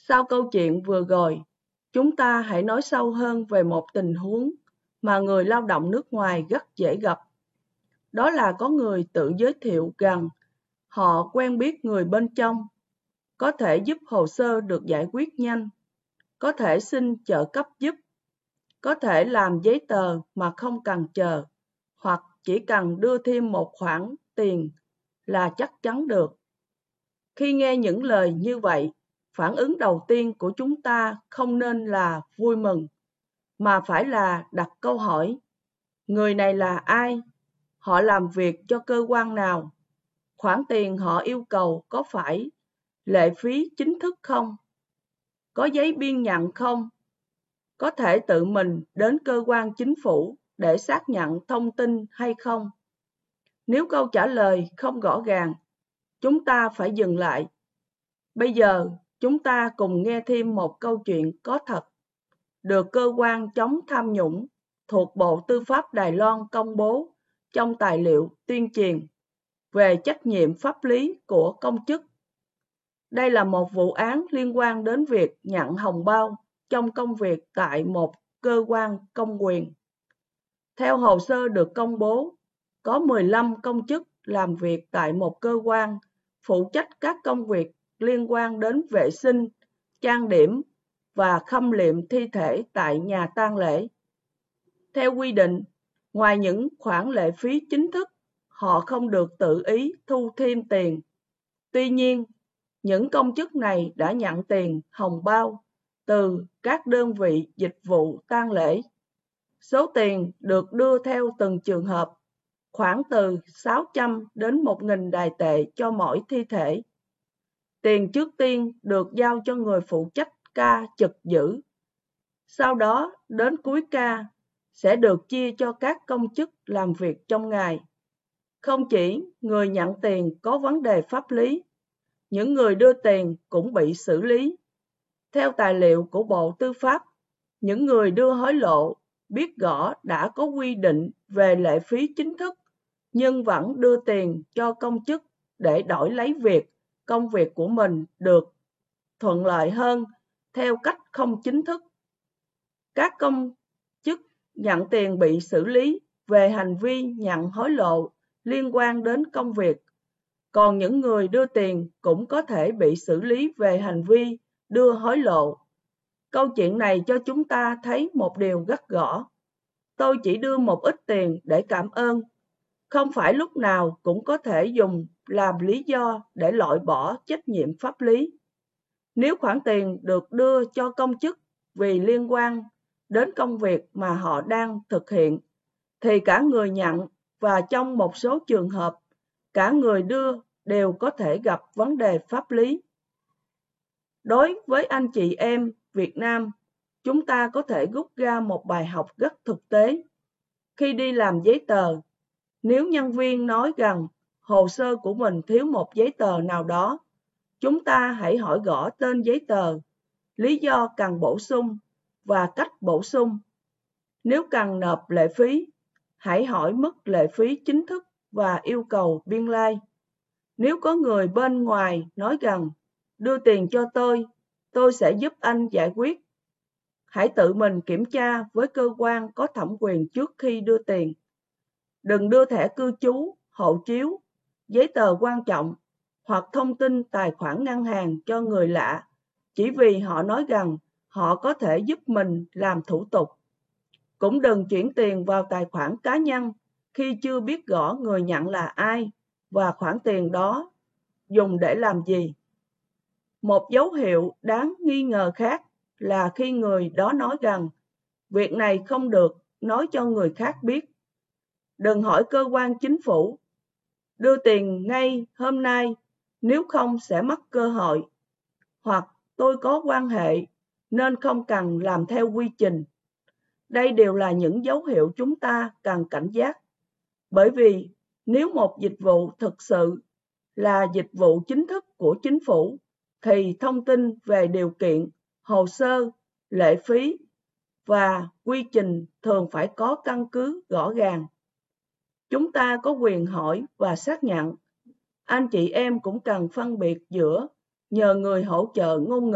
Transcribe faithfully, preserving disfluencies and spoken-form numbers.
Sau câu chuyện vừa rồi, chúng ta hãy nói sâu hơn về một tình huống mà người lao động nước ngoài rất dễ gặp. Đó là có người tự giới thiệu rằng họ quen biết người bên trong, có thể giúp hồ sơ được giải quyết nhanh, có thể xin trợ cấp giúp, có thể làm giấy tờ mà không cần chờ, hoặc chỉ cần đưa thêm một khoản tiền là chắc chắn được. Khi nghe những lời như vậy, phản ứng đầu tiên của chúng ta không nên là vui mừng, mà phải là đặt câu hỏi: người này là ai? Họ làm việc cho cơ quan nào? Khoản tiền họ yêu cầu có phải lệ phí chính thức không? Có giấy biên nhận không? Có thể tự mình đến cơ quan chính phủ để xác nhận thông tin hay không? Nếu câu trả lời không rõ ràng, chúng ta phải dừng lại. Bây giờ, chúng ta cùng nghe thêm một câu chuyện có thật, được cơ quan chống tham nhũng thuộc Bộ Tư pháp Đài Loan công bố trong tài liệu tuyên truyền về trách nhiệm pháp lý của công chức. Đây là một vụ án liên quan đến việc nhận hồng bao trong công việc tại một cơ quan công quyền. Theo hồ sơ được công bố, có mười lăm công chức làm việc tại một cơ quan phụ trách các công việc liên quan đến vệ sinh, trang điểm và khâm liệm thi thể tại nhà tang lễ. Theo quy định, ngoài những khoản lệ phí chính thức, họ không được tự ý thu thêm tiền. Tuy nhiên, những công chức này đã nhận tiền hồng bao từ các đơn vị dịch vụ tang lễ. Số tiền được đưa theo từng trường hợp, khoảng từ sáu trăm đến một nghìn đài tệ cho mỗi thi thể. Tiền trước tiên được giao cho người phụ trách ca trực giữ. Sau đó, đến cuối ca, sẽ được chia cho các công chức làm việc trong ngày. Không chỉ người nhận tiền có vấn đề pháp lý, những người đưa tiền cũng bị xử lý. Theo tài liệu của Bộ Tư pháp, những người đưa hối lộ biết rõ đã có quy định về lệ phí chính thức, nhưng vẫn đưa tiền cho công chức để đổi lấy việc công việc của mình được thuận lợi hơn theo cách không chính thức. Các công chức nhận tiền bị xử lý về hành vi nhận hối lộ liên quan đến công việc, còn những người đưa tiền cũng có thể bị xử lý về hành vi đưa hối lộ. Câu chuyện này cho chúng ta thấy một điều rất rõ. Tôi chỉ đưa một ít tiền để cảm ơn. Không phải lúc nào cũng có thể dùng làm lý do để loại bỏ trách nhiệm pháp lý. Nếu khoản tiền được đưa cho công chức vì liên quan đến công việc mà họ đang thực hiện, thì cả người nhận và trong một số trường hợp, cả người đưa đều có thể gặp vấn đề pháp lý. Đối với anh chị em Việt Nam, chúng ta có thể rút ra một bài học rất thực tế. Khi đi làm giấy tờ, nếu nhân viên nói rằng hồ sơ của mình thiếu một giấy tờ nào đó, chúng ta hãy hỏi rõ tên giấy tờ, lý do cần bổ sung và cách bổ sung. Nếu cần nộp lệ phí, hãy hỏi mức lệ phí chính thức và yêu cầu biên lai. Nếu có người bên ngoài nói rằng đưa tiền cho tôi, tôi sẽ giúp anh giải quyết, hãy tự mình kiểm tra với cơ quan có thẩm quyền trước khi đưa tiền. Đừng đưa thẻ cư trú, hộ chiếu, giấy tờ quan trọng hoặc thông tin tài khoản ngân hàng cho người lạ chỉ vì họ nói rằng họ có thể giúp mình làm thủ tục. Cũng đừng chuyển tiền vào tài khoản cá nhân khi chưa biết rõ người nhận là ai và khoản tiền đó dùng để làm gì. Một dấu hiệu đáng nghi ngờ khác là khi người đó nói rằng việc này không được nói cho người khác biết. Đừng hỏi cơ quan chính phủ, đưa tiền ngay hôm nay, nếu không sẽ mất cơ hội. Hoặc tôi có quan hệ nên không cần làm theo quy trình. Đây đều là những dấu hiệu chúng ta cần cảnh giác. Bởi vì nếu một dịch vụ thực sự là dịch vụ chính thức của chính phủ, thì thông tin về điều kiện, hồ sơ, lệ phí và quy trình thường phải có căn cứ rõ ràng. Chúng ta có quyền hỏi và xác nhận. Anh chị em cũng cần phân biệt giữa nhờ người hỗ trợ ngôn ngữ